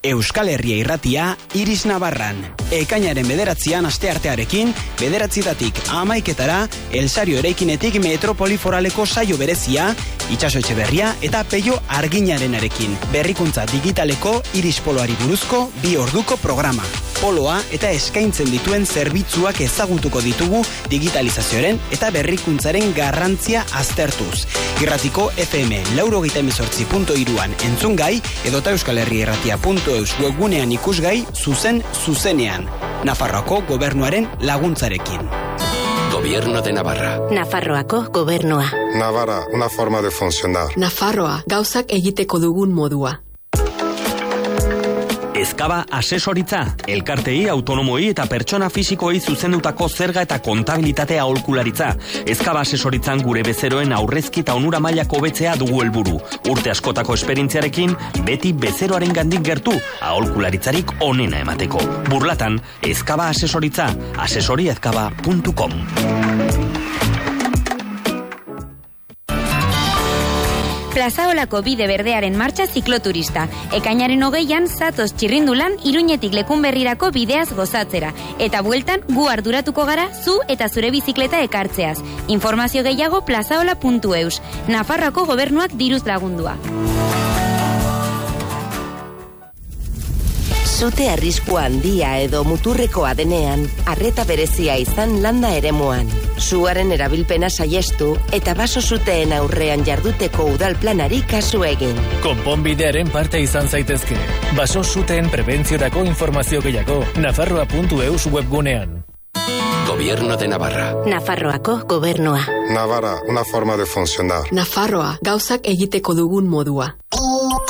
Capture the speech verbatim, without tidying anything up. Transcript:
Euskal Herria Irratia, Iris Navarran. Ekainaren bederatzian asteartearekin, bederatzietatik amaiketara, Elsario eraikinetik Metropoli Foraleko saio berezia, Itxaso Etxeberria eta Peio Arginarenarekin. Berrikuntza digitaleko Iris Poloari buruzko bi orduko programa. Poloa eta eskaintzen dituen zerbitzuak ezagutuko ditugu digitalizazioaren eta berrikuntzaren garrantzia aztertuz. Irratiko F M laurogeita hemezortzi puntu hiruan entzungai edota Euskal Herria Irratia puntu eus webgunean ikusgai zuzen zuzenean. Nafarroako gobernuaren laguntzarekin. Gobierno de Navarra. Nafarroako gobernua. Navarra, una forma de funcionar. Nafarroa, gauzak egiteko dugun modua. Ezkaba asesoritza, elkartei, autonomoi eta pertsona fisikoei zuzendutako zerga eta kontabilitatea aholkularitza. Ezkaba asesoritzan gure bezeroen aurrezki eta onura mailako hobetzea dugu helburu. Urte askotako esperientziarekin, beti bezeroaren gandik gertu, aholkularitzarik onena emateko. Burlatan, Ezkaba asesoritza, asesoriezkaba puntu com. Plazaolako bide berdearen martxa zikloturista. Ekainaren hogeian, zatoz txirrindulan, Iruñetik Lekunberrirako bideaz gozatzera. Eta bueltan, gu arduratuko gara, zu eta zure bizikleta ekartzeaz. Informazio gehiago plazaola puntu eus. Nafarroako gobernuak diruz lagundua. Zute arriskua handia edo muturrekoa denean, arreta berezia izan landa eremuan. Suaren erabilpena saiestu eta baso zuteen aurrean jarduteko udalplanari kasu egin. Konponbidearen parte izan zaitezke. Baso zuteen prebentziorako informazio gehiago, nafarroa puntu eus webgunean. Gobierno de Navarra. Nafarroako gobernua. Navarra, una forma de funcionar. Nafarroa, gauzak egiteko dugun modua.